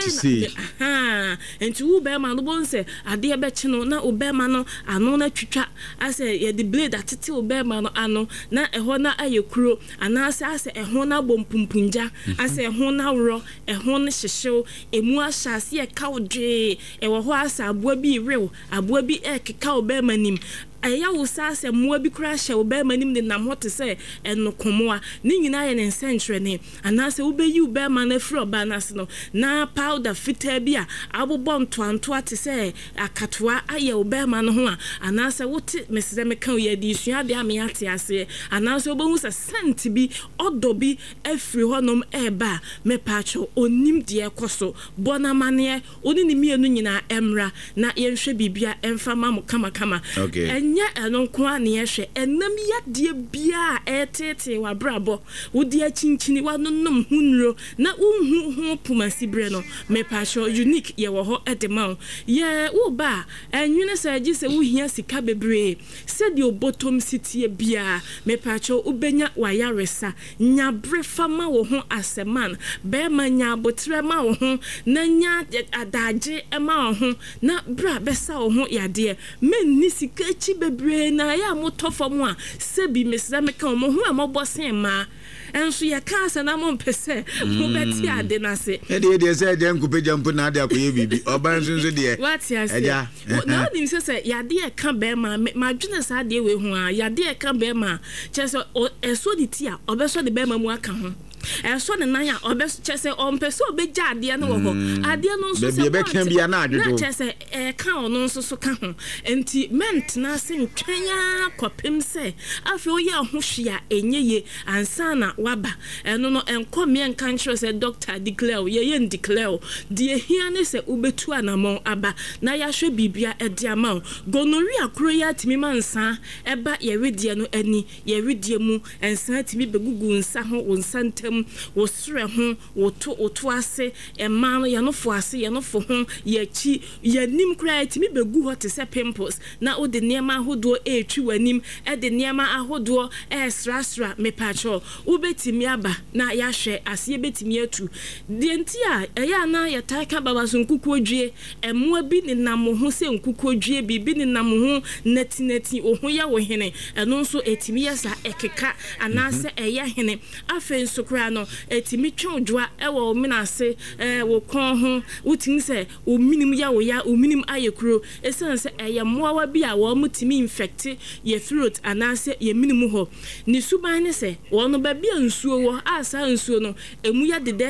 enti wo be ma no bonse ade ebechi no na obema no ano na twitwa ase ye the blade atete obema no ano na eho na ayekuro anase ase eho na bompumpunja ase eho na woro eho na hyehyew emu ahyase e kawdwe ewo ho ase aboa bi rew aboa bi ekeka obema nim aya wo sase moa bi kura hye obema nim de nam hote se enokomoa ni nyina ye ne nsentre ne anase wo be yi obema na fro ba na se no na powder fita bi a abobɔ ntoanto ate se akatoa aye obema no ho a anase wote meseze meka ye di sua de ame ate ase anase obohu se scent bi odo bi afri honom eba me pacho onim de ekoso bona mane oni ni mienu nyina emra na yenhwe bibia emfa ma mo kama nya eno kwa ne yehwe enam yade bia etete wa brabo wodi achinchini wa nonnom hunro na unhu ho pumasi bre no me pasho unique ye wo ho edema ye wo ba enwene sa agi se wo hia sika bebre se de obotom sitie bia me pacho ubenya wa yaresa nya bre fama wo ho aseman be ma nya botre ma wo ho na nya adaje ema wo ho na bra besa wo ho yade menni sika chi bebre na ya motofa mu a sebi mesza meka mo ho amobɔsen ma enso ya kansa na mo mpese mo beti ade na se de se je nkupejam po na ade akoye bibi oban nso de what ya say na dim se ya de e ka be ma dwene sa de we ho a ya de e ka be ma cheso eso di ti a obeso de be ma mu aka ho so ne nan a chese ompese obegya ade no wo ho ade no nso se be kan bia na adwodo chese ka ono nso so ka ho enti ment na se ntwanya kopem se afi o ye ho hwea enyeye ansa na waba eno no enkom ye nka nkyere se doctor declare ye declare de hia ne se ubetu anamon aba na ya hwe bibia ede ama gonorrhea kro ya timi mansa eba ye wedie no ani ye wedie mu ensa timi begugu nsa ho wonsa ntam wo sre ho woto ase ema no ye no fo ase ye no fo ho ye chi ye nim kra timi begu ho te se pimples na o de niema ahodo etwi wanim e de niema ahodo sra mepacho ubetimi aba na ya hwe ase betimi atu de nti a eya na ye taika baba so nkuku odwie emoa bi ne nam ho se nkuku odwie bibi ne nam ho neti oho ya wo hene eno nso etimi yesa ekeka anase eya hene afen nso kra no etimi twodwa ewo ominase wo kon ho utimi se ominim ya wo ya ominim ayekuro esense eye moawa bi a wo mutimi infect ye throat anase ye minim ho ni suban ne se wo no ba bi ansuo wo asa ansuo no emu ya dede